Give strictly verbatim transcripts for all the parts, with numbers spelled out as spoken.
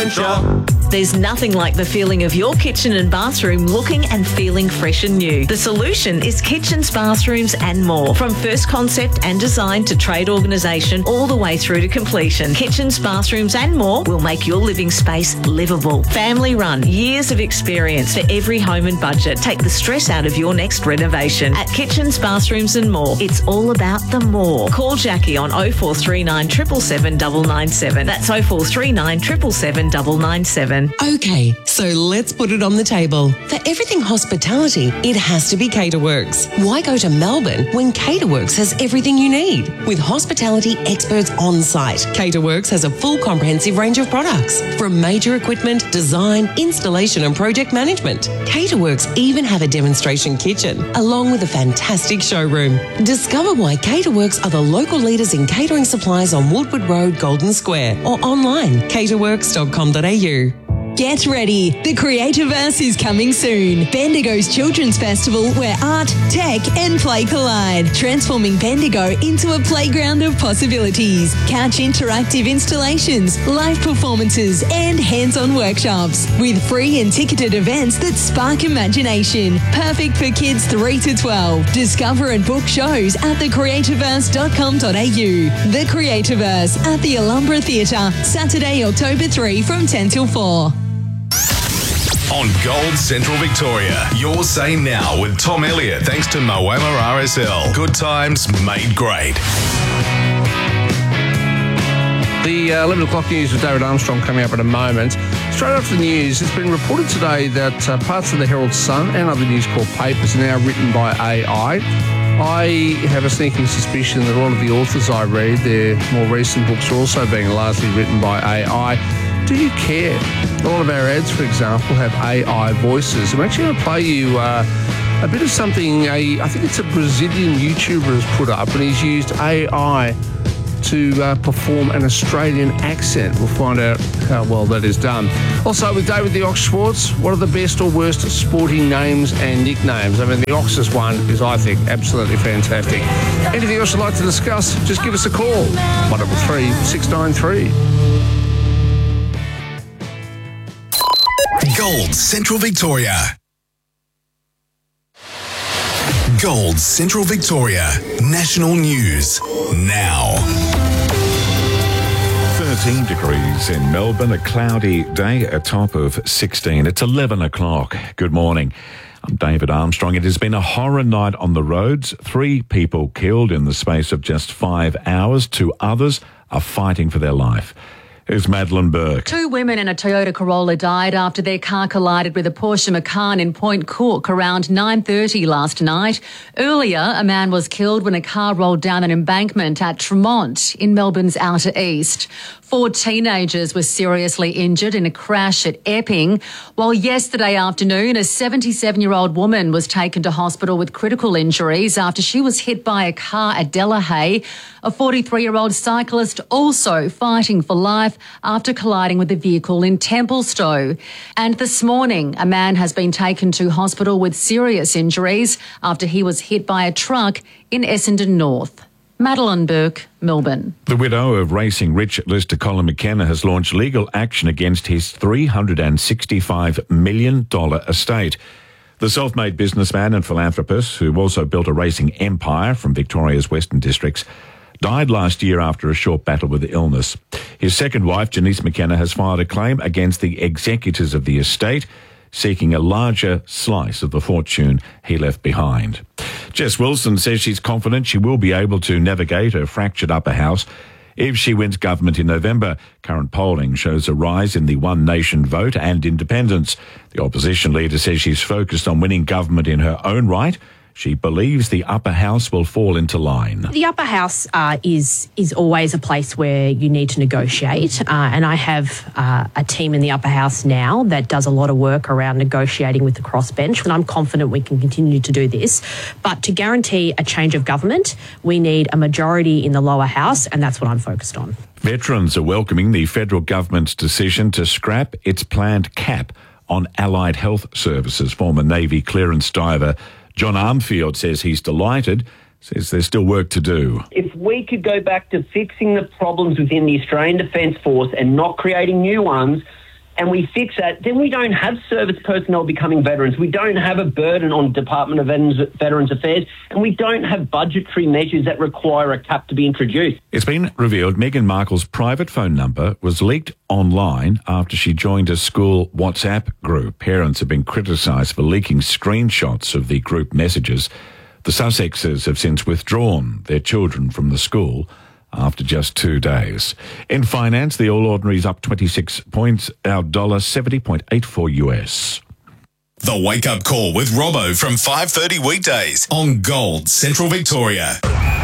shop. There's nothing like the feeling of your kitchen and bathroom looking and feeling fresh and new. The solution is Kitchens, Bathrooms and More. From first concept and design to trade organisation all the way through to completion, Kitchens, Bathrooms and More will make your living space livable. Family run, years of experience for every home and budget. Take the stress out of your next renovation. At Kitchens, Bathrooms and More, it's all about the more. Call Jackie on oh four three nine, seven seven seven, nine nine seven. That's oh four three nine, seven seven seven, nine nine seven. Okay, so let's put it on the table. For everything hospitality, it has to be Caterworks. Why go to Melbourne when Caterworks has everything you need? With hospitality experts on site, Caterworks has a full comprehensive range of products, from major equipment, design, installation and project management. Caterworks even have a demonstration kitchen, along with a fantastic showroom. Discover why Caterworks are the local leaders in catering supplies on Woodward Road, Golden Square, or online, caterworks dot com dot a u. Get ready. The Creativerse is coming soon. Bendigo's Children's Festival where art, tech and play collide, transforming Bendigo into a playground of possibilities. Couch interactive installations, live performances and hands-on workshops with free and ticketed events that spark imagination. Perfect for kids three to twelve. Discover and book shows at the creativerse dot com dot a u. The Creativerse at the Alhambra Theatre, Saturday, October third from ten till four. On Gold Central Victoria, your say now with Tom Elliott, thanks to Moama R S L. Good times made great. The uh, eleven o'clock news with David Armstrong coming up in a moment. Straight after the news, it's been reported today that uh, parts of the Herald Sun and other News Corp papers are now written by A I. I have a sneaking suspicion that a lot of the authors I read, their more recent books are also being largely written by A I. Do you care? A lot of our ads, for example, have A I voices. I'm actually going to play you uh, a bit of something, a, I think it's a Brazilian YouTuber has put up, and he's used A I to uh, perform an Australian accent. We'll find out how well that is done. Also, with David the Ox Schwartz, what are the best or worst sporting names and nicknames? I mean, the Ox's one is, I think, absolutely fantastic. Anything else you'd like to discuss, just give us a call. one double three, six nine three. Gold Central Victoria. Gold Central Victoria. National News now. thirteen degrees in Melbourne, a cloudy day, a top of sixteen. It's eleven o'clock. Good morning. I'm David Armstrong. It has been a horror night on the roads. Three people killed in the space of just five hours. Two others are fighting for their life. Here's Madeline Burke. Two women in a Toyota Corolla died after their car collided with a Porsche Macan in Point Cook around nine thirty last night. Earlier, a man was killed when a car rolled down an embankment at Tremont in Melbourne's outer east. Four teenagers were seriously injured in a crash at Epping, while yesterday afternoon a seventy-seven-year-old woman was taken to hospital with critical injuries after she was hit by a car at Delahaye. A forty-three-year-old cyclist also fighting for life after colliding with a vehicle in Templestowe. And this morning, a man has been taken to hospital with serious injuries after he was hit by a truck in Essendon North. Madeline Burke, Melbourne. The widow of racing rich Lister Colin McKenna has launched legal action against his three hundred sixty-five million dollars estate. The self-made businessman and philanthropist, who also built a racing empire from Victoria's Western Districts, died last year after a short battle with illness. His second wife, Janice McKenna, has filed a claim against the executors of the estate, seeking a larger slice of the fortune he left behind. Jess Wilson says she's confident she will be able to navigate her fractured upper house if she wins government in November. Current polling shows a rise in the One Nation vote and independence. The opposition leader says she's focused on winning government in her own right. She believes the upper house will fall into line. The upper house uh, is is always a place where you need to negotiate, uh, and I have uh, a team in the upper house now that does a lot of work around negotiating with the crossbench, and I'm confident we can continue to do this. But to guarantee a change of government, we need a majority in the lower house, and that's what I'm focused on. Veterans are welcoming the federal government's decision to scrap its planned cap on allied health services. Former Navy clearance diver John Armfield says he's delighted, says there's still work to do. If we could go back to fixing the problems within the Australian Defence Force and not creating new ones, and we fix that, then we don't have service personnel becoming veterans. We don't have a burden on Department of Veterans, Veterans Affairs, and we don't have budgetary measures that require a cap to be introduced. It's been revealed Meghan Markle's private phone number was leaked online after she joined a school WhatsApp group. Parents have been criticised for leaking screenshots of the group messages. The Sussexes have since withdrawn their children from the school after just two days. In finance, the All Ordinary's up twenty-six points, our dollar seventy point eight four U S. The Wake Up Call with Robbo from five thirty weekdays on Gold Central Victoria.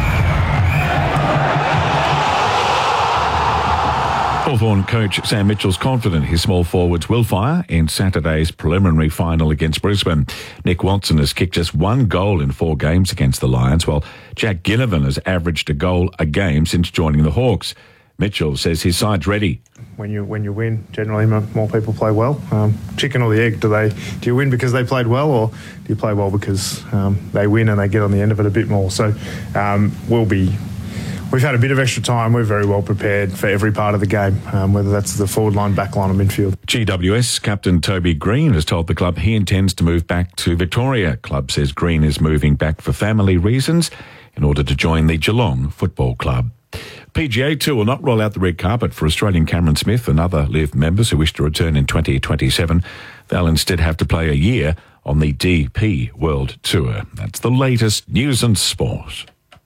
Hawthorn coach Sam Mitchell's confident his small forwards will fire in Saturday's preliminary final against Brisbane. Nick Watson has kicked just one goal in four games against the Lions, while Jack Ginnivan has averaged a goal a game since joining the Hawks. Mitchell says his side's ready. When you when you win, generally more people play well. Um, chicken or the egg? Do they do you win because they played well, or do you play well because um, they win and they get on the end of it a bit more? So um, we'll be. We've had a bit of extra time. We're very well prepared for every part of the game, um, whether that's the forward line, back line or midfield. G W S captain Toby Green has told the club he intends to move back to Victoria. Club says Green is moving back for family reasons in order to join the Geelong Football Club. P G A Tour will not roll out the red carpet for Australian Cameron Smith and other LIV members who wish to return in twenty twenty-seven. They'll instead have to play a year on the D P World Tour. That's the latest news and sport.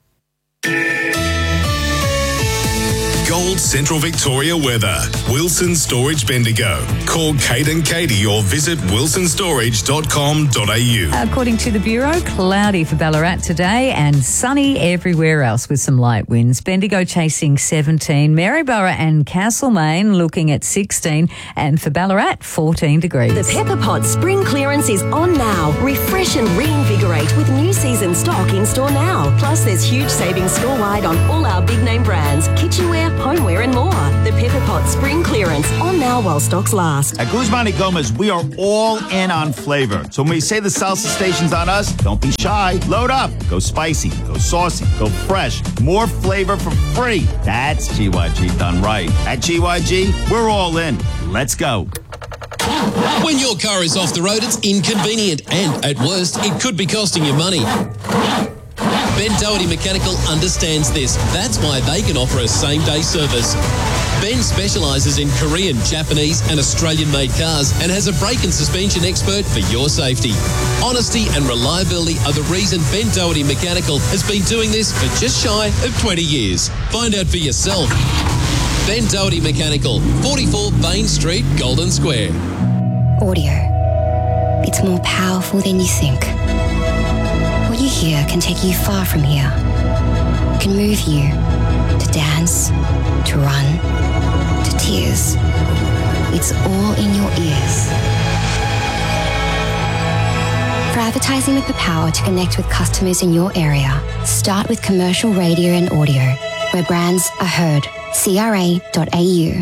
Gold Central Victoria weather. Wilson Storage Bendigo. Call Kate and Katie or visit wilson storage dot com dot a u. According to the Bureau, cloudy for Ballarat today and sunny everywhere else with some light winds. Bendigo chasing seventeen, Maryborough and Castlemaine looking at sixteen, and for Ballarat, fourteen degrees. The Pepper Pot spring clearance is on now. Refresh and reinvigorate with new season stock in store now. Plus, there's huge savings store-wide on all our big name brands, kitchenware, homeware and more. The Pepper Pot spring clearance on now while stocks last. At Guzman y Gomez, we are all in on flavor. So when we say the salsa station's on us, don't be shy. Load up. Go spicy. Go saucy. Go fresh. More flavor for free. That's G Y G done right. At G Y G, we're all in. Let's go. When your car is off the road, it's inconvenient and, at worst, it could be costing you money. Ben Doherty Mechanical understands this. That's why they can offer a same-day service. Ben specialises in Korean, Japanese and Australian-made cars and has a brake and suspension expert for your safety. Honesty and reliability are the reason Ben Doherty Mechanical has been doing this for just shy of twenty years. Find out for yourself. Ben Doherty Mechanical, forty-four Bain Street, Golden Square. Audio. It's more powerful than you think. What you hear can take you far from here. Can move you to dance, to run, to tears. It's all in your ears. For advertising with the power to connect with customers in your area, start with commercial radio and audio, where brands are heard. C R A dot A U.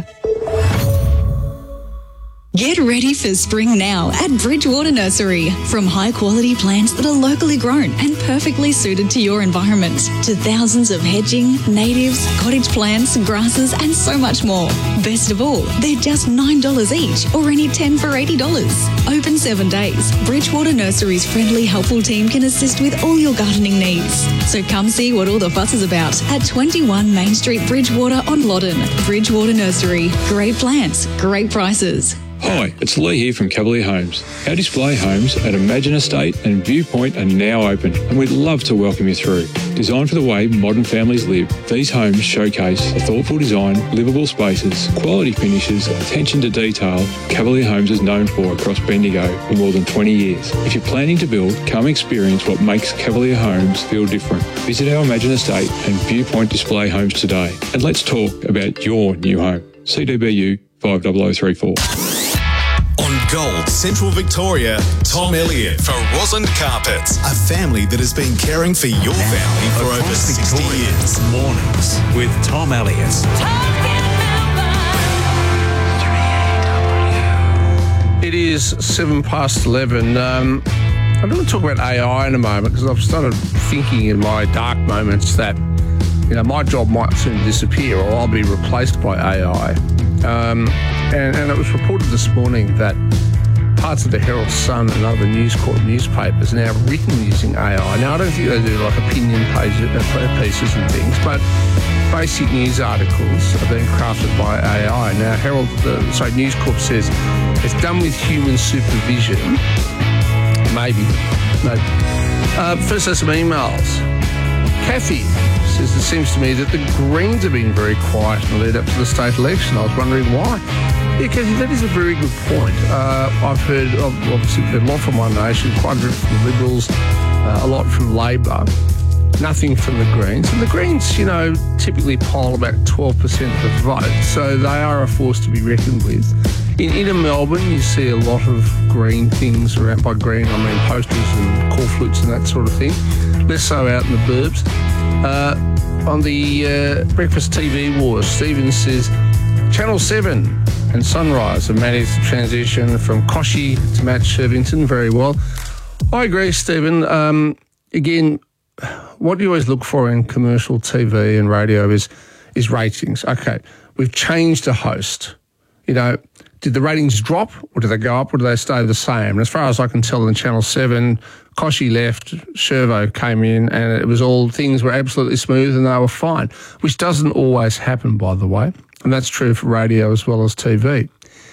Get ready for spring now at Bridgewater Nursery. From high-quality plants that are locally grown and perfectly suited to your environment, to thousands of hedging, natives, cottage plants, grasses, and so much more. Best of all, they're just nine dollars each, or any ten for eighty dollars. Open seven days. Bridgewater Nursery's friendly, helpful team can assist with all your gardening needs. So come see what all the fuss is about at twenty-one Main Street, Bridgewater on Loddon. Bridgewater Nursery. Great plants, great prices. Hi, it's Lee here from Cavalier Homes. Our display homes at Imagine Estate and Viewpoint are now open, and we'd love to welcome you through. Designed for the way modern families live, these homes showcase a thoughtful design, livable spaces, quality finishes, attention to detail Cavalier Homes is known for across Bendigo for more than twenty years. If you're planning to build, come experience what makes Cavalier Homes feel different. Visit our Imagine Estate and Viewpoint display homes today, and let's talk about your new home. C D B U five zero zero three four. On Gold Central Victoria, Tom Elliott for Rosand Carpets, a family that has been caring for your family for over sixty years. Mornings with Tom Elliott. It is seven past eleven. Um, I'm going to talk about A I in a moment because I've started thinking in my dark moments that, you know, my job might soon disappear or I'll be replaced by A I. Um, and, and it was reported this morning that parts of the Herald Sun and other News Corp newspapers are now written using A I. Now, I don't think they do like opinion pages, uh, pieces and things, but basic news articles are being crafted by A I. Now, Herald, uh, sorry, News Corp says it's done with human supervision. Maybe. Maybe. Uh, first, there's some emails. Kathy says, it seems to me that the Greens have been very quiet in the lead up to the state election. I was wondering why. Yeah, Kathy, that is a very good point. Uh, I've heard, obviously, we've heard a lot from One Nation, quite a bit from the Liberals, uh, a lot from Labor, nothing from the Greens. And the Greens, you know, typically poll about twelve percent of the vote, so they are a force to be reckoned with. In inner Melbourne, you see a lot of green things around. By green, I mean posters and call flutes and that sort of thing. Less so out in the burbs. Uh, on the uh, Breakfast T V Wars, Stephen says, Channel seven and Sunrise have managed the transition from Koshy to Matt Shervington very well. I agree, Stephen. Um, again, what you always look for in commercial T V and radio is is ratings. Okay, we've changed a host. You know, did the ratings drop or did they go up or did they stay the same? And as far as I can tell, in Channel seven, Koshy left, Shervo came in, and it was all, things were absolutely smooth and they were fine, which doesn't always happen, by the way. And that's true for radio as well as T V.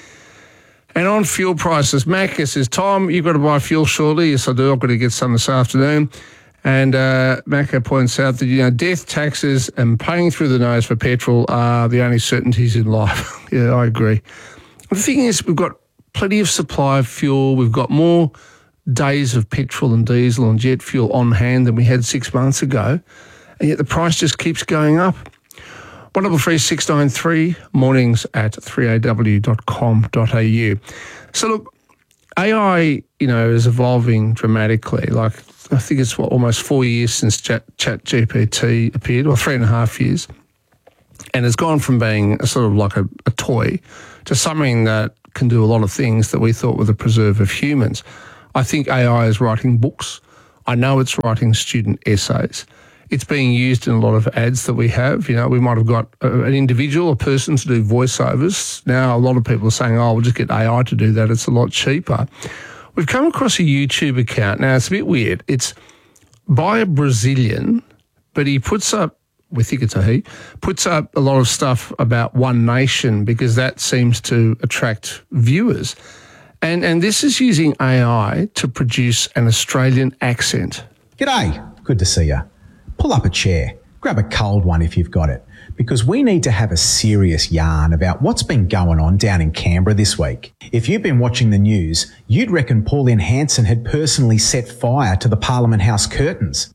And on fuel prices, Mac says, Tom, you've got to buy fuel shortly. Yes, I do. I've got to get some this afternoon. And uh, Macca points out that, you know, death, taxes and paying through the nose for petrol are the only certainties in life. Yeah, I agree. The thing is, we've got plenty of supply of fuel. We've got more days of petrol and diesel and jet fuel on hand than we had six months ago. And yet the price just keeps going up. one double three six nine three, mornings at three a w dot com dot a u. So look, A I, you know, is evolving dramatically. Like, I think it's what, almost four years since Chat, Chat G P T appeared, or three and a half years. And it's gone from being a sort of like a, a toy to something that can do a lot of things that we thought were the preserve of humans. I think A I is writing books. I know it's writing student essays. It's being used in a lot of ads that we have. You know, we might have got a, an individual, a person to do voiceovers. Now, a lot of people are saying, oh, we'll just get A I to do that. It's a lot cheaper. We've come across a YouTube account. Now, it's a bit weird. It's by a Brazilian, but he puts up, we think it's a he, puts up a lot of stuff about One Nation because that seems to attract viewers. And and this is using A I to produce an Australian accent. G'day. Good to see you. Pull up a chair. Grab a cold one if you've got it, because we need to have a serious yarn about what's been going on down in Canberra this week. If you've been watching the news, you'd reckon Pauline Hanson had personally set fire to the Parliament House curtains.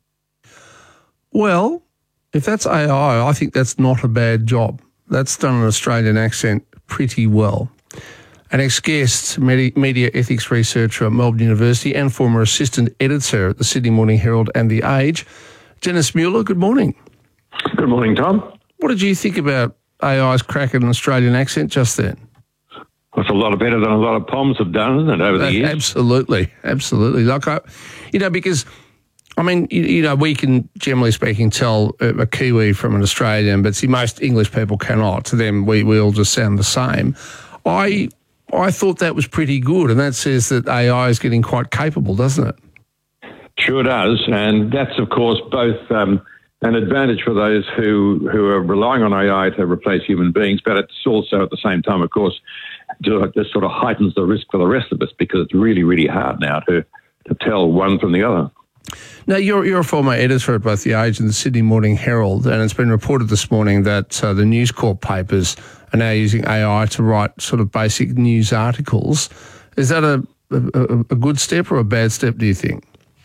Well, if that's A I, I think that's not a bad job. That's done an Australian accent pretty well. An ex-guest, media ethics researcher at Melbourne University and former assistant editor at the Sydney Morning Herald and The Age, Dennis Mueller, good morning. Good morning, Tom. What did you think about A I's crack at an Australian accent just then? It's a lot better than a lot of Poms have done, isn't it, over the years? Absolutely, absolutely. Like, I, you know, because, I mean, you, you know, we can, generally speaking, tell a, a Kiwi from an Australian, but see, most English people cannot. To them, we, we all just sound the same. I I thought that was pretty good, and that says that A I is getting quite capable, doesn't it? Sure does, and that's, of course, both um, an advantage for those who, who are relying on A I to replace human beings, but it's also, at the same time, of course, this sort of heightens the risk for the rest of us because it's really, really hard now to, to tell one from the other. Now, you're, you're a former editor at both The Age and the Sydney Morning Herald, and it's been reported this morning that uh, the News Corp papers are now using A I to write sort of basic news articles. Is that a, a, a good step or a bad step, do you think?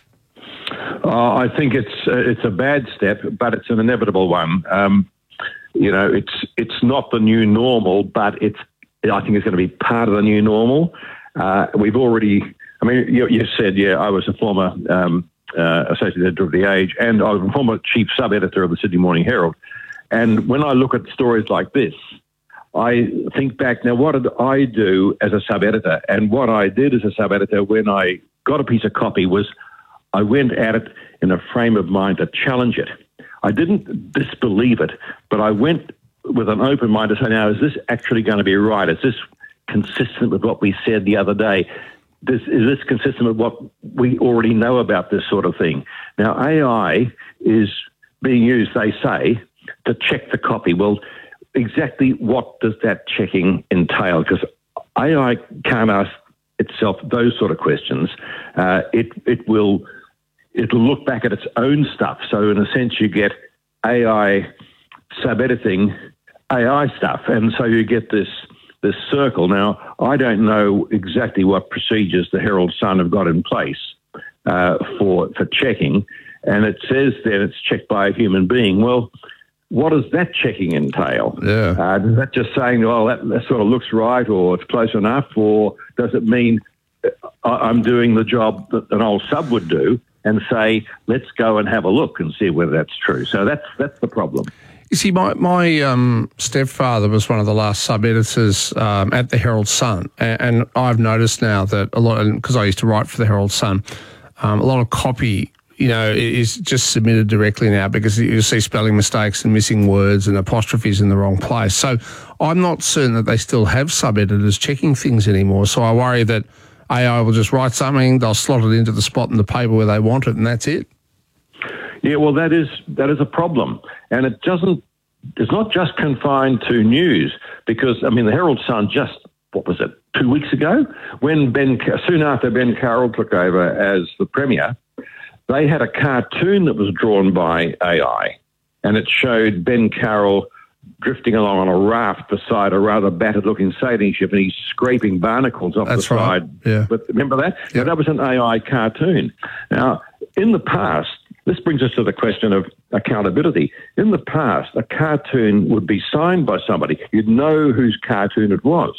Uh, I think it's uh, it's a bad step, but it's an inevitable one. Um, you know, it's it's not the new normal, but it's I think it's going to be part of the new normal. Uh, we've already, I mean, you, you said, yeah, I was a former um, uh, associate editor of The Age, and I was a former chief sub-editor of the Sydney Morning Herald. And when I look at stories like this, I think back, now, what did I do as a sub-editor? And what I did as a sub-editor when I got a piece of copy was I went at it in a frame of mind to challenge it. I didn't disbelieve it, but I went with an open mind to say, now, is this actually going to be right? Is this consistent with what we said the other day? This, is this consistent with what we already know about this sort of thing? Now, A I is being used, they say, to check the copy. Well, exactly what does that checking entail? Because A I can't ask itself those sort of questions. Uh, it it will it'll look back at its own stuff. So in a sense, you get A I sub-editing A I stuff, and so you get this this circle. Now, I don't know exactly what procedures the Herald Sun have got in place uh, for for checking, and it says that it's checked by a human being. Well, what does that checking entail? Yeah. Uh, does that just saying, well, that, that sort of looks right, or it's close enough, or does it mean I'm doing the job that an old sub would do and say, let's go and have a look and see whether that's true? So that's that's the problem. You see, my, my um, stepfather was one of the last sub-editors um, at the Herald Sun, and, and I've noticed now that a lot, because I used to write for the Herald Sun, um, a lot of copy, you know, is just submitted directly now because you see spelling mistakes and missing words and apostrophes in the wrong place. So I'm not certain that they still have sub-editors checking things anymore, so I worry that A I will just write something, they'll slot it into the spot in the paper where they want it, and that's it. Yeah, well, that is that is a problem, and it doesn't. It's not just confined to news, because I mean the Herald Sun just what was it two weeks ago when Ben soon after Ben Carroll took over as the Premier, they had a cartoon that was drawn by A I, and it showed Ben Carroll drifting along on a raft beside a rather battered-looking sailing ship, and he's scraping barnacles off That's the right. side. Yeah. But remember that? Yep. Now, that was an A I cartoon. Now, in the past, this brings us to the question of accountability. In the past, a cartoon would be signed by somebody. You'd know whose cartoon it was.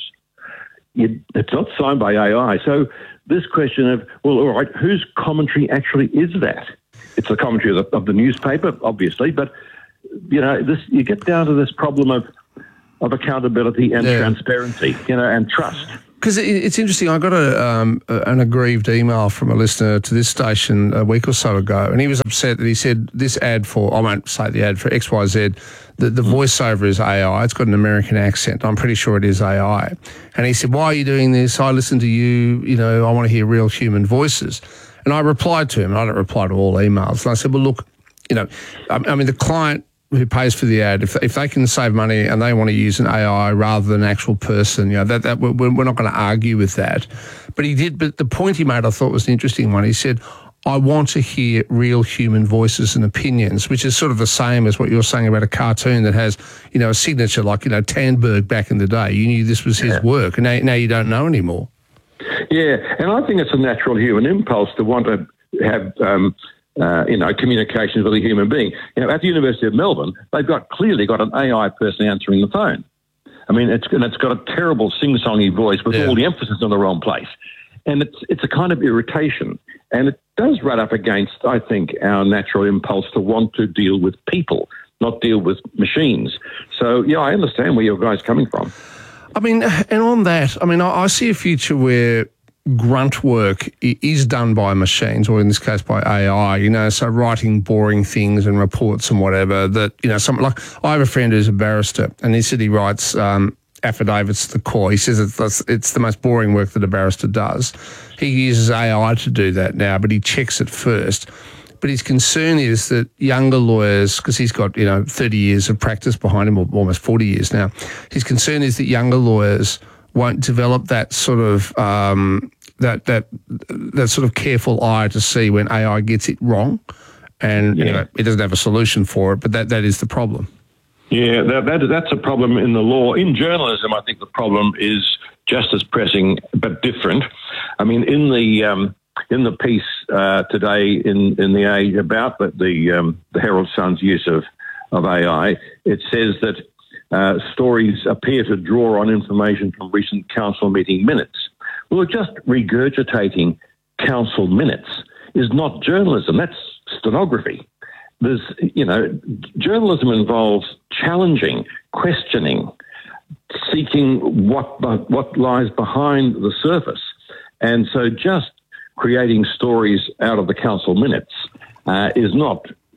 You'd, it's not signed by A I. So this question of, well, all right, whose commentary actually is that? It's the commentary of the, of the newspaper, obviously, but, you know, this you get down to this problem of, of accountability and yeah. transparency, you know, and trust. Because it's interesting, I got a, um, an aggrieved email from a listener to this station a week or so ago, and he was upset that he said this ad for, I won't say the ad, for X Y Z, the, the voiceover is A I. It's got an American accent. I'm pretty sure it is A I. And he said, why are you doing this? I listen to you, you know, I want to hear real human voices. And I replied to him, and I don't reply to all emails, and I said, well, look, you know, I, I mean, the client who pays for the ad, if if they can save money and they want to use an A I rather than an actual person, you know, that that we're, we're not going to argue with that. But he did. But the point he made, I thought, was an interesting one. He said, "I want to hear real human voices and opinions," which is sort of the same as what you're saying about a cartoon that has, you know, a signature like, you know, Tandberg back in the day. You knew this was his yeah. work, and now, now you don't know anymore. Yeah, and I think it's a natural human impulse to want to have. Um, Uh, you know, communications with a human being. You know, at the University of Melbourne, they've got clearly got an A I person answering the phone. I mean, it's and it's got a terrible sing-songy voice with yeah. all the emphasis in the wrong place, and it's it's a kind of irritation, and it does run up against, I think, our natural impulse to want to deal with people, not deal with machines. So, yeah, I understand where your guy's coming from. I mean, and on that, I mean, I, I see a future where grunt work is done by machines, or in this case by A I, you know, so writing boring things and reports and whatever that, you know, some like I have a friend who's a barrister, and he said he writes um, affidavits to the court. He says it's, it's the most boring work that a barrister does. He uses A I to do that now, but he checks it first. But his concern is that younger lawyers, because he's got, you know, thirty years of practice behind him, or almost forty years now, his concern is that younger lawyers won't develop that sort of um, that that that sort of careful eye to see when A I gets it wrong, and yeah. you know, it doesn't have a solution for it. But that that is the problem. Yeah, that, that that's a problem in the law. In journalism, I think the problem is just as pressing but different. I mean, in the um, in the piece uh, today in, in the Age about the the, um, the Herald Sun's use of of A I, it says that Uh, stories appear to draw on information from recent council meeting minutes. Well, just regurgitating council minutes is not journalism. That's stenography. There's, you know, journalism involves challenging, questioning, seeking what what lies behind the surface. And so just creating stories out of the council minutes uh, is not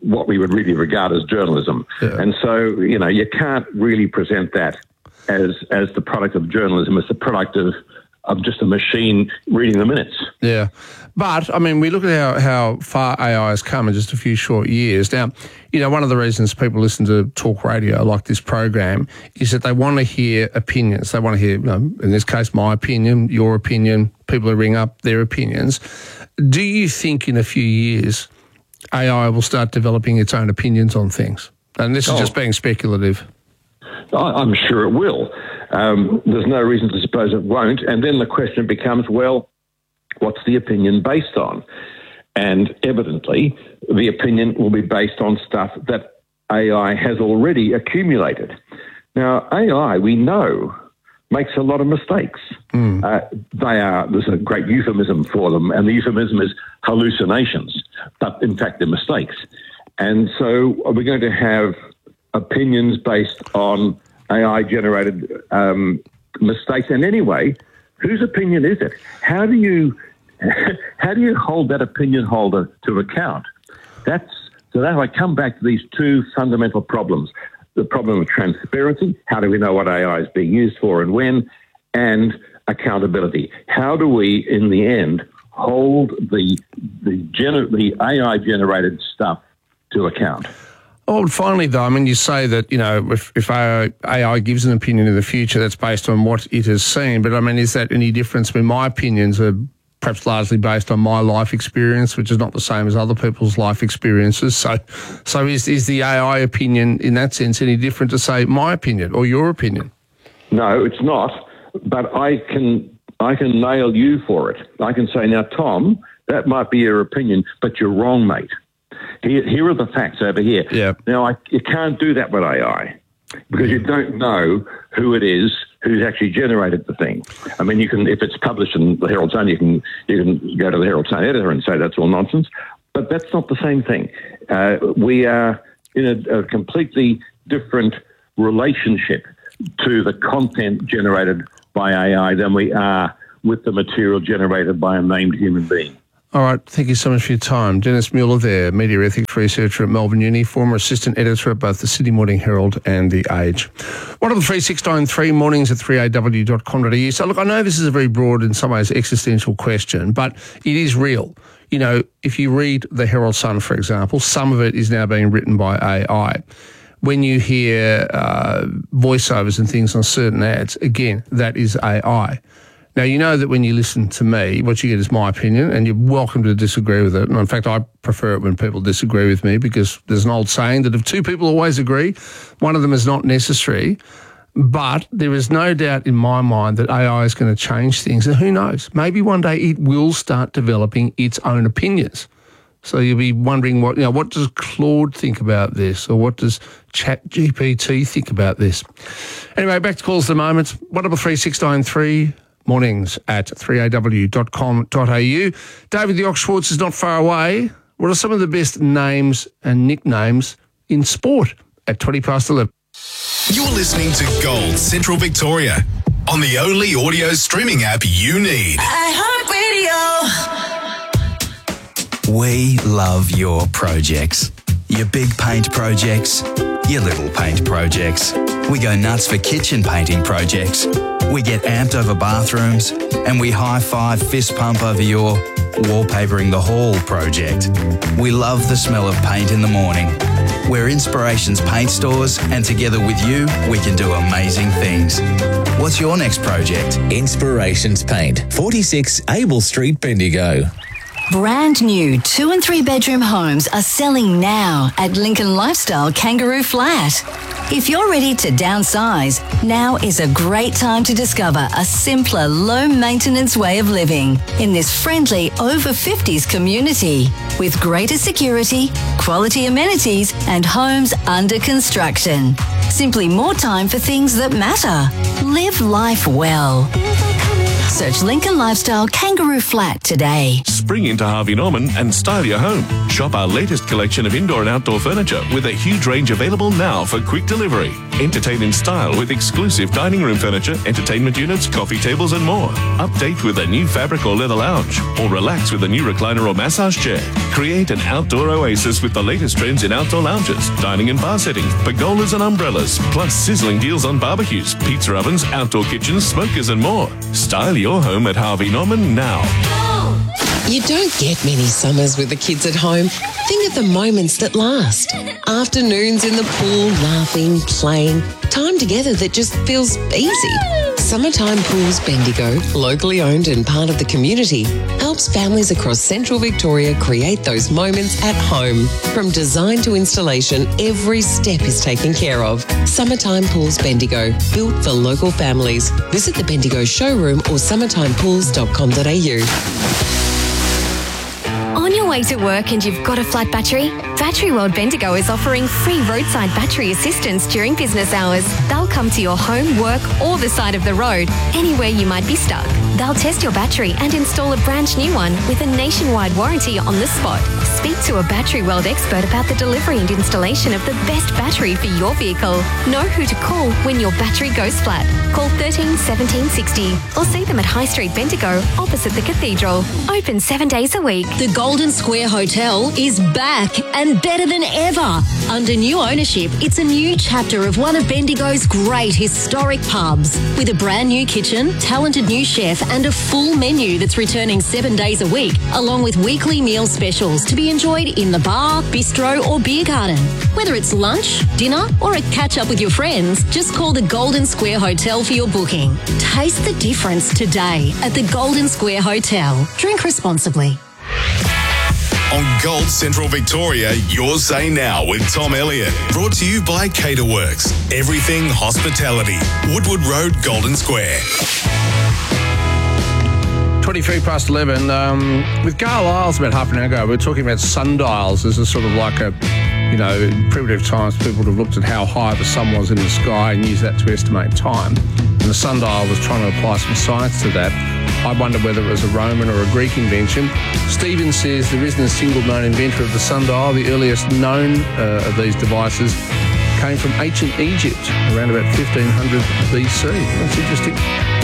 what we would really regard as journalism. Yeah. And so, you know, you can't really present that as as the product of journalism. It's the product of, of just a machine reading the minutes. Yeah. But, I mean, we look at how, how far A I has come in just a few short years. Now, you know, one of the reasons people listen to talk radio like this program is that they want to hear opinions. They want to hear, you know, in this case, my opinion, your opinion, people who ring up their opinions. Do you think in a few years A I will start developing its own opinions on things? And this is Oh. just being speculative. I- I'm sure it will. Um, there's no reason to suppose it won't. And then the question becomes, well, what's the opinion based on? And evidently, the opinion will be based on stuff that A I has already accumulated. Now, A I, we know, makes a lot of mistakes. Uh, they are, there's a great euphemism for them, and the euphemism is hallucinations, but in fact they're mistakes. And so we're going to have opinions based on A I-generated um, mistakes. And anyway, whose opinion is it? How do you how do you hold that opinion holder to account? That's so that I come back to these two fundamental problems. The problem of transparency, how do we know what A I is being used for and when, and accountability. How do we, in the end, hold the the, gener- the A I-generated stuff to account? Oh, finally, though, I mean, you say that, you know, if, if A I gives an opinion in the future, that's based on what it has seen. But, I mean, is that any difference? I mean, my opinions are perhaps largely based on my life experience, which is not the same as other people's life experiences. So so is, is the A I opinion, in that sense, any different to, say, my opinion or your opinion? No, it's not. But I can I can nail you for it. I can say, now, Tom, that might be your opinion, but you're wrong, mate. Here, here are the facts over here. Yeah. Now, I, you can't do that with A I because you don't know who it is who's actually generated the thing. I mean, you can, if it's published in the Herald Sun, you can you can go to the Herald Sun editor and say that's all nonsense. But that's not the same thing. Uh, we are in a, a completely different relationship to the content generated by A I than we are with the material generated by a named human being. All right, thank you so much for your time. Dennis Mueller there, media ethics researcher at Melbourne Uni, former assistant editor at both the Sydney Morning Herald and The Age. One of the three six nine three mornings at three a w dot com dot a u. So, look, I know this is a very broad, in some ways, existential question, but it is real. You know, if you read the Herald Sun, for example, some of it is now being written by A I. When you hear uh, voiceovers and things on certain ads, again, that is A I. Now, you know that when you listen to me, what you get is my opinion, and you're welcome to disagree with it. And in fact, I prefer it when people disagree with me, because there's an old saying that if two people always agree, one of them is not necessary. But there is no doubt in my mind that A I is going to change things. And who knows? Maybe one day it will start developing its own opinions. So you'll be wondering, what you know, what does Claude think about this? Or what does Chat G P T think about this? Anyway, back to calls at the moment. one double three six nine three. Mornings at three a w dot com dot a u. David the Ox Schwartz is not far away. What are some of the best names and nicknames in sport at twenty past eleven? You're listening to Gold Central Victoria on the only audio streaming app you need. iHeartRadio. We love your projects. Your big paint projects, your little paint projects. We go nuts for kitchen painting projects. We get amped over bathrooms, and we high-five fist pump over your wallpapering the hall project. We love the smell of paint in the morning. We're Inspirations Paint Stores, and together with you, we can do amazing things. What's your next project? Inspirations Paint, forty-six Abel Street, Bendigo. Brand new two and three bedroom homes are selling now at Lincoln Lifestyle Kangaroo Flat. If you're ready to downsize, now is a great time to discover a simpler, low-maintenance way of living in this friendly over fifties community with greater security, quality amenities, and homes under construction. Simply more time for things that matter. Live life well. Search Lincoln Lifestyle Kangaroo Flat today. Spring into Harvey Norman and style your home. Shop our latest collection of indoor and outdoor furniture with a huge range available now for quick delivery. Entertain in style with exclusive dining room furniture, entertainment units, coffee tables and more. Update with a new fabric or leather lounge, or relax with a new recliner or massage chair. Create an outdoor oasis with the latest trends in outdoor lounges, dining and bar settings, pergolas and umbrellas, plus sizzling deals on barbecues, pizza ovens, outdoor kitchens, smokers and more. Style your home at Harvey Norman now. You don't get many summers with the kids at home. Think of the moments that last. Afternoons in the pool, laughing, playing. Time together that just feels easy. Summertime Pools Bendigo, locally owned and part of the community, helps families across central Victoria create those moments at home. From design to installation, every step is taken care of. Summertime Pools Bendigo, built for local families. Visit the Bendigo showroom or summertime pools dot com dot a u. On your way to work and you've got a flat battery? Battery World Bendigo is offering free roadside battery assistance during business hours. They'll come to your home, work or the side of the road, anywhere you might be stuck. They'll test your battery and install a brand new one with a nationwide warranty on the spot. Speak to a Battery World expert about the delivery and installation of the best battery for your vehicle. Know who to call when your battery goes flat. Call thirteen seventeen sixty or see them at High Street Bendigo opposite the Cathedral. Open seven days a week. The Golden Square Hotel is back and better than ever. Under new ownership, it's a new chapter of one of Bendigo's great historic pubs. With a brand new kitchen, talented new chef and a full menu that's returning seven days a week, along with weekly meal specials to be enjoyed in the bar, bistro or beer garden. Whether it's lunch, dinner or a catch-up with your friends, just call the Golden Square Hotel for your booking. Taste the difference today at the Golden Square Hotel. Drink responsibly. On Gold Central Victoria, your say now with Tom Elliott. Brought to you by Caterworks. Everything hospitality. Woodward Road, Golden Square. twenty-three past eleven. Um, with Gail Isles about half an hour ago, we were talking about sundials as a sort of like a, you know, in primitive times, people would have looked at how high the sun was in the sky and used that to estimate time. And the sundial was trying to apply some science to that. I wonder whether it was a Roman or a Greek invention. Stephen says there isn't a single known inventor of the sundial. The earliest known uh, of these devices came from ancient Egypt around about fifteen hundred B C. That's interesting.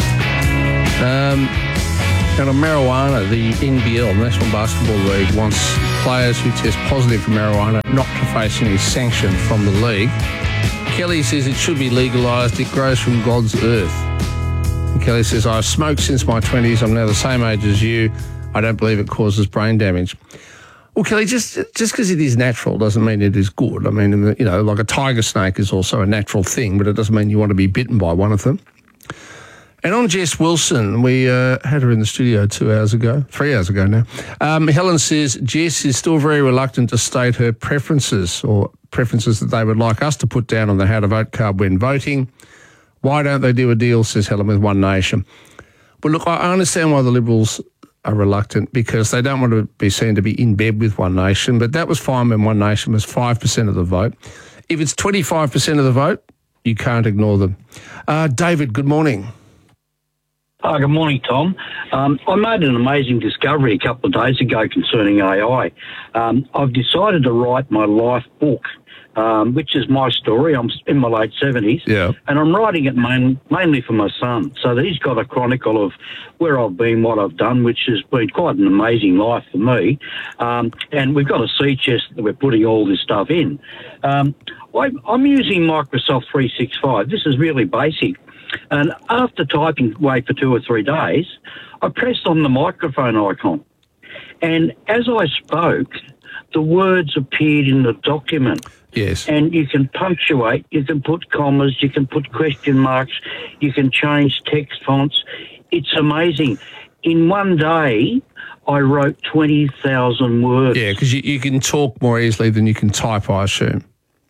Um, and on marijuana, the N B L, National Basketball League, wants players who test positive for marijuana not to face any sanction from the league. Kelly says it should be legalised. It grows from God's earth. And Kelly says, I've smoked since my twenties. I'm now the same age as you. I don't believe it causes brain damage. Well, Kelly, just just because it is natural doesn't mean it is good. I mean, you know, like a tiger snake is also a natural thing, but it doesn't mean you want to be bitten by one of them. And on Jess Wilson, we uh, had her in the studio two hours ago, three hours ago now. Um, Helen says Jess is still very reluctant to state her preferences or preferences that they would like us to put down on the How to Vote card when voting. Why don't they do a deal, says Helen, with One Nation? Well, look, I understand why the Liberals are reluctant, because they don't want to be seen to be in bed with One Nation, but that was fine when One Nation was five percent of the vote. If it's twenty-five percent of the vote, you can't ignore them. Uh, David, good morning. Oh, good morning, Tom. Um, I made an amazing discovery a couple of days ago concerning A I. Um, I've decided to write my life book, um, which is my story. I'm in my late seventies, yeah, and I'm writing it main, mainly for my son, so that he's got a chronicle of where I've been, what I've done, which has been quite an amazing life for me. Um, and we've got a sea chest that we're putting all this stuff in. Um, I, I'm using Microsoft three sixty-five. This is really basic. And after typing away for two or three days, I pressed on the microphone icon. And as I spoke, the words appeared in the document. Yes. And you can punctuate, you can put commas, you can put question marks, you can change text fonts. It's amazing. In one day, I wrote twenty thousand words. Yeah, because you, you can talk more easily than you can type, I assume.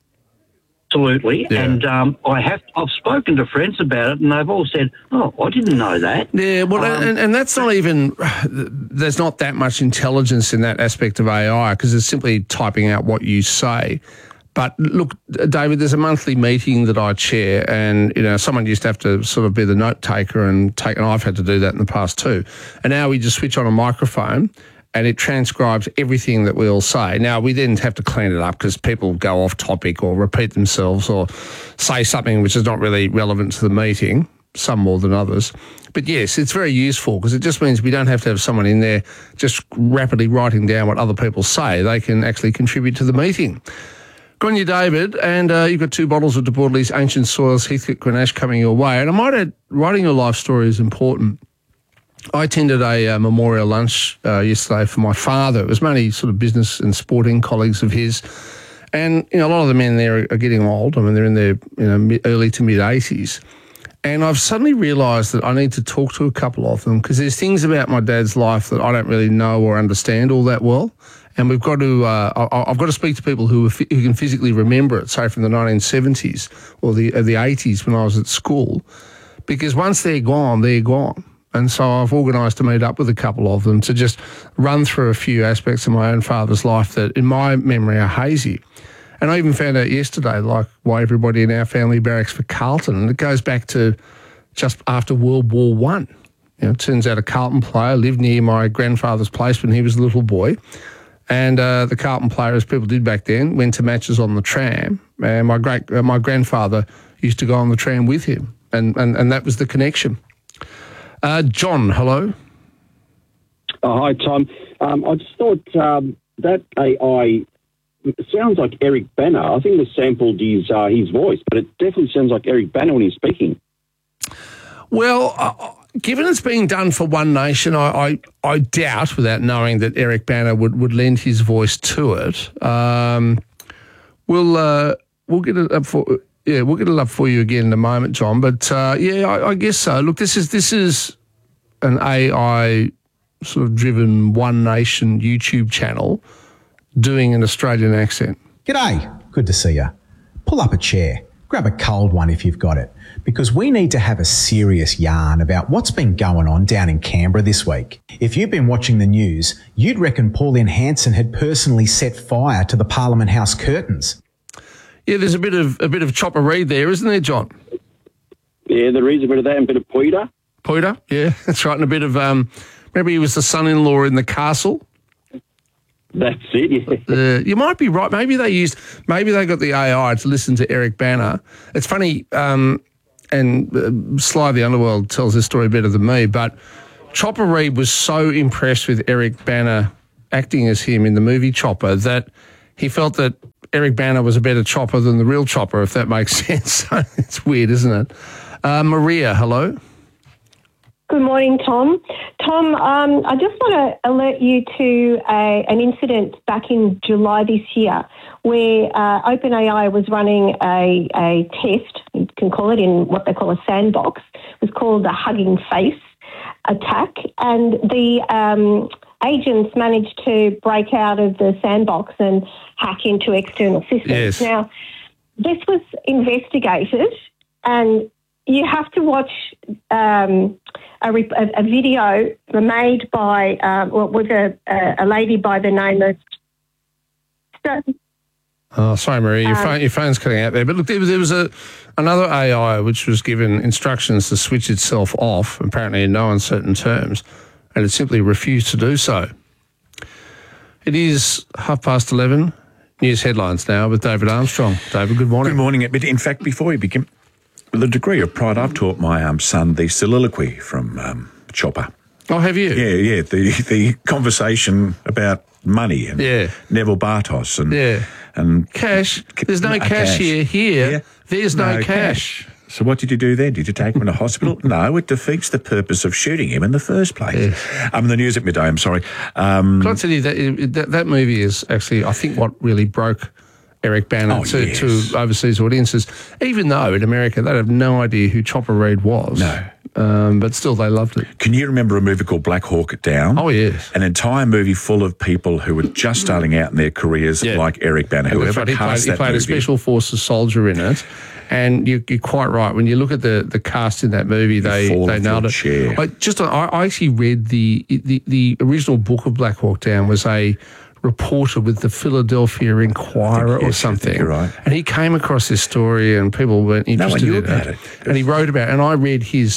Absolutely, yeah. and um, I have. I've spoken to friends about it, and they've all said, "Oh, I didn't know that." Yeah, well, um, and, and that's not even. There's not that much intelligence in that aspect of A I, because it's simply typing out what you say. But look, David, there's a monthly meeting that I chair, and you know, someone used to have to sort of be the note taker and take, and I've had to do that in the past too. And now we just switch on a microphone, and it transcribes everything that we all say. Now, we then have to clean it up because people go off topic or repeat themselves or say something which is not really relevant to the meeting, some more than others. But yes, it's very useful because it just means we don't have to have someone in there just rapidly writing down what other people say. They can actually contribute to the meeting. Good on you, David, and uh, you've got two bottles of De Bordeley's Ancient Soils Heathcote Grenache coming your way. And I might add, writing your life story is important. I attended a uh, memorial lunch uh, yesterday for my father. It was mainly sort of business and sporting colleagues of his. And, you know, a lot of the men there are getting old. I mean, they're in their you know, mid, early to mid-eighties. And I've suddenly realised that I need to talk to a couple of them because there's things about my dad's life that I don't really know or understand all that well. And we've got to, uh, I've got to speak to people who, are, who can physically remember it, say from the nineteen seventies or the, or the eighties when I was at school. Because once they're gone, they're gone. And so I've organised to meet up with a couple of them to just run through a few aspects of my own father's life that in my memory are hazy. And I even found out yesterday, like, why everybody in our family barracks for Carlton. And it goes back to just after World War One. You know, it turns out a Carlton player lived near my grandfather's place when he was a little boy. And uh, the Carlton player, as people did back then, went to matches on the tram. And my great, uh, my grandfather used to go on the tram with him. And, and, and that was the connection. Uh, John, hello. Oh, hi, Tom. Um, I just thought um, that A I... It sounds like Eric Banner. I think they sampled his uh, his voice, but it definitely sounds like Eric Banner when he's speaking. Well, uh, given it's being done for One Nation, I, I, I doubt, without knowing, that Eric Banner would, would lend his voice to it. Um, we'll uh, we'll get it up for yeah we'll get it up for you again in a moment, John. But uh, yeah, I, I guess so. Look, this is this is an A I sort of driven One Nation YouTube channel doing an Australian accent. G'day, good to see you. Pull up a chair, grab a cold one if you've got it, because we need to have a serious yarn about what's been going on down in Canberra this week. If you've been watching the news, you'd reckon Pauline Hanson had personally set fire to the Parliament House curtains. Yeah, there's a bit of a bit of Chopper Read there, isn't there, John? Yeah, there is a bit of that and a bit of Poita. Poita, yeah, that's right, and a bit of, um, remember he was the son-in-law in The Castle? That's it, yeah. Uh, you might be right. Maybe they used, maybe they got the A I to listen to Eric Banner. It's funny, um, and uh, Sly the Underworld tells this story better than me, but Chopper Read was so impressed with Eric Banner acting as him in the movie Chopper that he felt that Eric Banner was a better chopper than the real Chopper, if that makes sense. It's weird, isn't it? Uh, Maria, hello. Good morning, Tom. Tom, um, I just want to alert you to a, an incident back in July this year where uh, OpenAI was running a, a test, you can call it in what they call a sandbox. It was called the Hugging Face attack, and the um, agents managed to break out of the sandbox and hack into external systems. Yes. Now, this was investigated, and you have to watch um, a, a, a video made by, um, well, with a, a lady by the name of... Oh, sorry, Maria, your, Um, phone, your phone's cutting out there. But look, there was, there was a another A I which was given instructions to switch itself off, apparently in no uncertain terms, and it simply refused to do so. It is half past eleven. News headlines now with David Armstrong. David, good morning. Good morning. But in fact, before we begin, with a degree of pride, I've taught my um, son the soliloquy from um, Chopper. Oh, have you? Yeah, yeah. The the conversation about money and Yeah. Neville Bartos and Yeah. and Cash. There's no Uh, cash here. Here, there's no, cash. So what did you do then? Did you take him to hospital? No, it defeats the purpose of shooting him in the first place. Um, the news at midday, I'm sorry. Um, Can I tell you that, that that movie is actually, I think, what really broke Eric Banner Oh, to, yes. to overseas audiences, even though in America they have no idea who Chopper Read was. No. Um, but still, they loved it. Can you remember a movie called Black Hawk Down? Oh, yes. An entire movie full of people who were just starting out in their careers, like Eric Banner, Yeah, whoever but he played, cast he that played a movie. special forces soldier in it. And you, you're quite right. When you look at the, the cast in that movie, they, fall they off nailed your it. chair. I just I, I actually read the, the the original book of Black Hawk Down was a reporter with the Philadelphia Inquirer or yes, I think something. you're right. And he came across this story and people weren't No one interested knew in about it. it. And he wrote about it. And I read his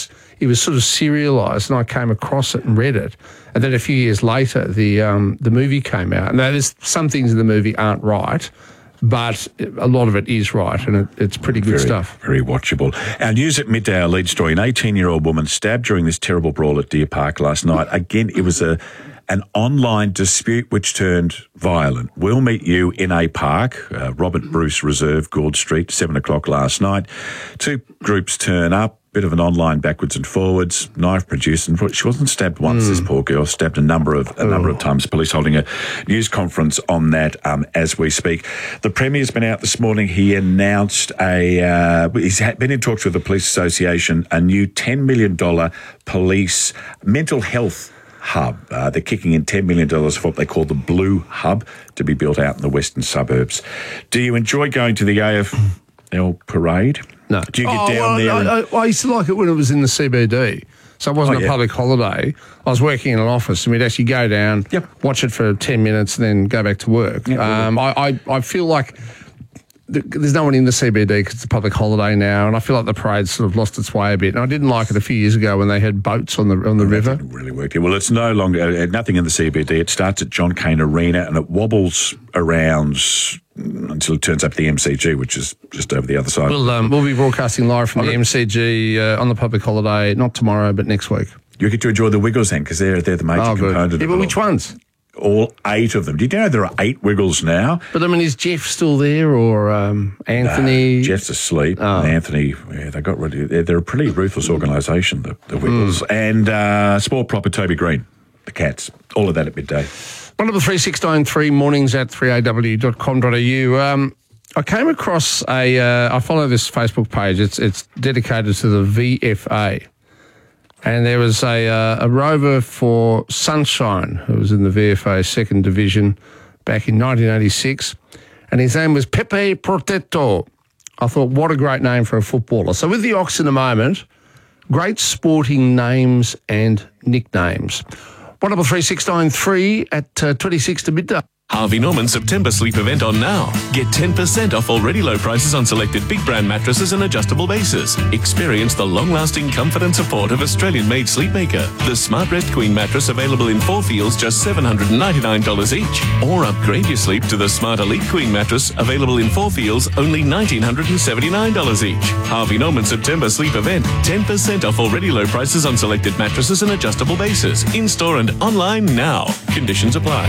it was sort of serialised, and I came across it and read it. And then a few years later, the um, the movie came out. And there's some things in the movie aren't right, but a lot of it is right, and it, it's pretty good very, stuff. Very watchable. Our news at midday, our lead story, an eighteen-year-old woman stabbed during this terrible brawl at Deer Park last night. Again, it was a an online dispute which turned violent. We'll meet you in a park, uh, Robert Bruce Reserve, Gould Street, seven o'clock last night. Two groups turn up. Bit of an online backwards and forwards, knife produced, and she wasn't stabbed once. Mm. This poor girl stabbed a number of a oh. number of times. Police holding a news conference on that um, as we speak. The Premier's been out this morning. He announced a uh, he's been in talks with the Police Association, a new ten million dollars police mental health hub. Uh, they're kicking in ten million dollars for what they call the Blue Hub to be built out in the western suburbs. Do you enjoy going to the A F L parade? No. Do you get oh, down well, there? I, And- I, I used to like it when it was in the C B D. So it wasn't Oh, a yeah. public holiday. I was working in an office, and we'd actually go down, Yep. watch it for ten minutes, and then go back to work. Yep. Um, I, I, I feel like th- there's no one in the C B D because it's a public holiday now, and I feel like the parade's sort of lost its way a bit. And I didn't like it a few years ago when they had boats on the on the river. Didn't really work. Well, it's no longer uh, nothing in the C B D. It starts at John Cain Arena and it wobbles around until it turns up the M C G, which is just over the other side. We'll, um, we'll be broadcasting live from the M C G uh, on the public holiday, not tomorrow, but next week. You get to enjoy the Wiggles then, because they're they're the major Oh, good. component Yeah, of but it which all. ones? All eight of them. Do you know there are eight Wiggles now? But I mean, is Jeff still there, or um, Anthony? No, Jeff's asleep. Oh. And Anthony, yeah, they got rid of. They're, they're a pretty ruthless organisation, the, the Wiggles. Mm. And uh, sport proper Toby Green, the Cats. All of that at midday. One double three six nine three mornings at three a w dot com dot a u. Um, I came across a. Uh, I follow this Facebook page. It's it's dedicated to the V F A, and there was a uh, a rover for Sunshine who was in the V F A second division back in nineteen eighty-six, and his name was Pepe Protetto. I thought, what a great name for a footballer. So with the Ox in a moment, great sporting names and nicknames. One double three six nine three at uh, twenty-six to midday. Harvey Norman September sleep event on now. Get ten percent off already low prices on selected big brand mattresses and adjustable bases. Experience the long-lasting comfort and support of Australian-made Sleepmaker. The Smart Rest Queen mattress available in four feels just seven hundred ninety-nine dollars each. Or upgrade your sleep to the Smart Elite Queen mattress available in four feels only one thousand nine hundred seventy-nine dollars each. Harvey Norman September sleep event. ten percent off already low prices on selected mattresses and adjustable bases. In-store and online now. Conditions apply.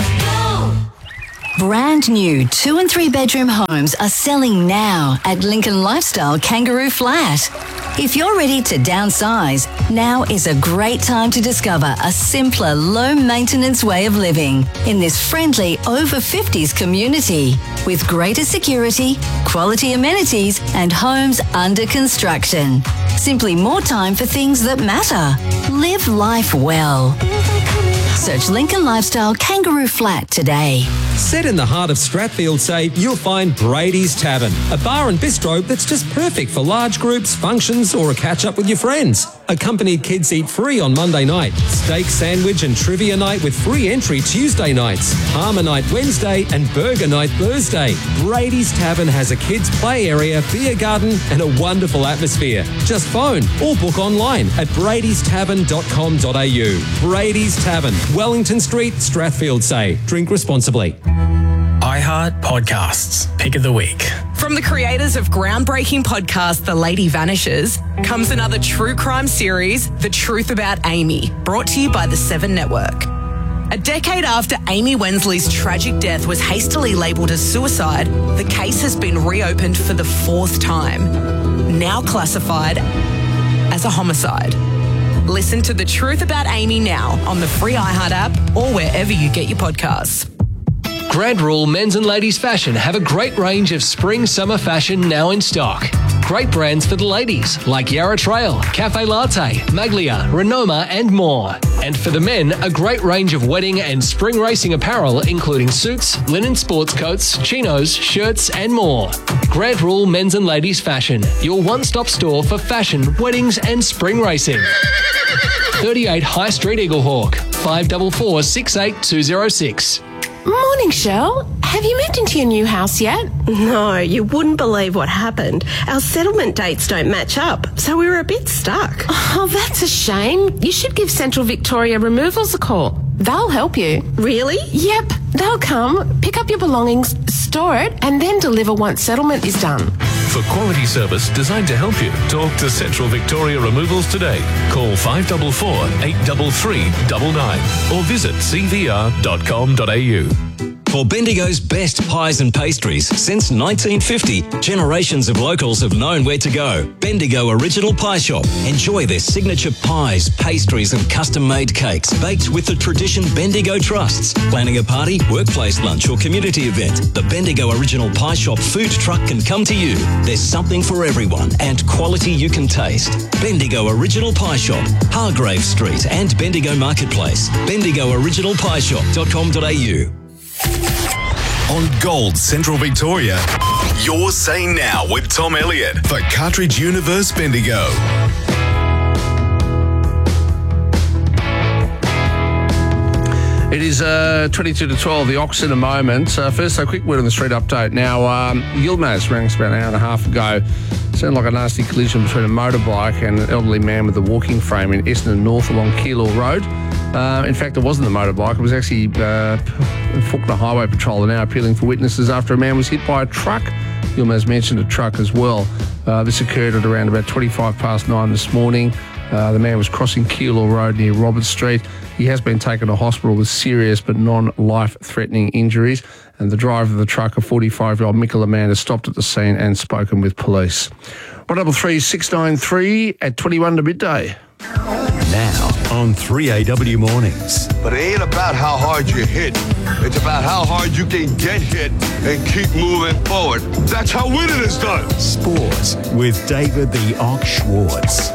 Brand new two and three bedroom homes are selling now at Lincoln Lifestyle Kangaroo Flat. If you're ready to downsize, now is a great time to discover a simpler, low maintenance way of living in this friendly over fifties community with greater security, quality amenities, and homes under construction. Simply more time for things that matter. Live life well. Search Lincoln Lifestyle Kangaroo Flat today. Set in the heart of Stratfield, say, you'll find Brady's Tavern, a bar and bistro that's just perfect for large groups, functions, or a catch-up with your friends. Accompanied kids eat free on Monday night, steak sandwich and trivia night with free entry Tuesday nights, Palmer night Wednesday, and burger night Thursday. Brady's Tavern has a kids' play area, beer garden, and a wonderful atmosphere. Just phone or book online at bradys tavern dot com dot a u. Brady's Tavern, Wellington Street, Stratfield, say. Drink responsibly. iHeart Podcasts, Pick of the Week. From the creators of groundbreaking podcast The Lady Vanishes comes another true crime series, The Truth About Amy, brought to you by the Seven Network. A decade after Amy Wensley's tragic death was hastily labelled as suicide, the case has been reopened for the fourth time, now classified as a homicide. Listen to The Truth About Amy now on the free iHeart app or wherever you get your podcasts. Grad Rule Men's and Ladies Fashion have a great range of spring summer fashion now in stock. Great brands for the ladies like Yarra Trail, Cafe Latte, Maglia, Renoma and more. And for the men, a great range of wedding and spring racing apparel including suits, linen sports coats, chinos, shirts and more. Grad Rule Men's and Ladies Fashion, your one-stop store for fashion, weddings and spring racing. thirty-eight High Street Eaglehawk, five four four, six eight two zero six. Morning, Shell. Have you moved into your new house yet? No, you wouldn't believe what happened. Our settlement dates don't match up, so we were a bit stuck. Oh, that's a shame. You should give Central Victoria Removals a call. They'll help you. Really? Yep. They'll come, pick up your belongings, store it, and then deliver once settlement is done. For quality service designed to help you, talk to Central Victoria Removals today. Call five four four, eight three three, nine nine or visit c v r dot com dot a u. For Bendigo's best pies and pastries since nineteen fifty, generations of locals have known where to go. Bendigo Original Pie Shop. Enjoy their signature pies, pastries and custom-made cakes baked with the tradition Bendigo trusts. Planning a party, workplace lunch or community event, the Bendigo Original Pie Shop food truck can come to you. There's something for everyone and quality you can taste. Bendigo Original Pie Shop, Hargrave Street and Bendigo Marketplace. bendigo original pie shop dot com dot a u. On Gold Central Victoria, Your Say Now with Tom Elliott for Cartridge Universe Bendigo. It is uh, twenty-two to twelve, the Ox in a moment. Uh, first, a quick word on the street update. Now, um, Yilmaz rang us about an hour and a half ago. Sounded like a nasty collision between a motorbike and an elderly man with a walking frame in Essendon North along Keilor Road. Uh, in fact, it wasn't the motorbike. It was actually uh, Fawkner Highway Patrol are now appealing for witnesses after a man was hit by a truck. Yilmaz mentioned a truck as well. Uh, this occurred at around about twenty-five past nine this morning. Uh, the man was crossing Keilor Road near Roberts Street. He has been taken to hospital with serious but non-life-threatening injuries. And the driver of the truck, a forty-five-year-old Michael man, has stopped at the scene and spoken with police. one double three six nine three at twenty-one to midday. Now on three A W Mornings. But it ain't about how hard you hit. It's about how hard you can get hit and keep moving forward. That's how winning is done. Sports with David the Ox Schwartz.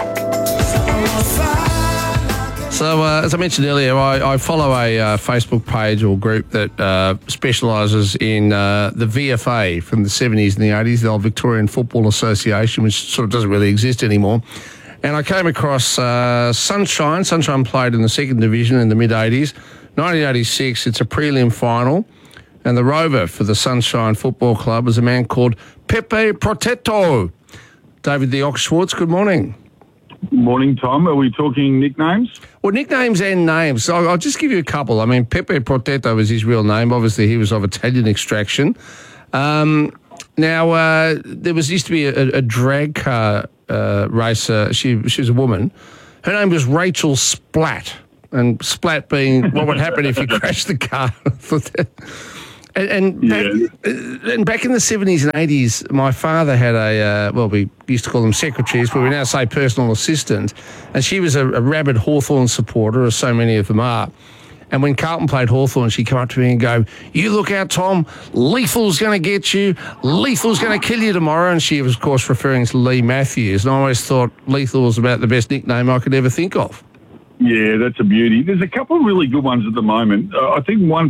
So, uh, as I mentioned earlier, I, I follow a uh, Facebook page or group that uh, specialises in uh, the V F A from the seventies and the eighties, the old Victorian Football Association, which sort of doesn't really exist anymore. And I came across uh, Sunshine. Sunshine played in the second division in the mid-eighties. nineteen eighty-six, it's a prelim final. And the rover for the Sunshine Football Club is a man called Pepe Protetto. David the Ox Schwartz, good morning. Morning, Tom. Are we talking nicknames? Well, nicknames and names. So I'll just give you a couple. I mean, Pepe Protetto was his real name. Obviously, he was of Italian extraction. Um, now, uh, there was used to be a, a drag car uh, racer. She, she was a woman. Her name was Rachel Splat. And Splat being what would happen if you crashed the car. And, and, back, yeah. and back in the seventies and eighties, my father had a, uh, well, we used to call them secretaries, but we now say personal assistant. And she was a, a rabid Hawthorn supporter, as so many of them are. And when Carlton played Hawthorn, she'd come up to me and go, "You look out, Tom, Lethal's going to get you. Lethal's going to kill you tomorrow." And she was, of course, referring to Lee Matthews. And I always thought Lethal was about the best nickname I could ever think of. Yeah, that's a beauty. There's a couple of really good ones at the moment. Uh, I think one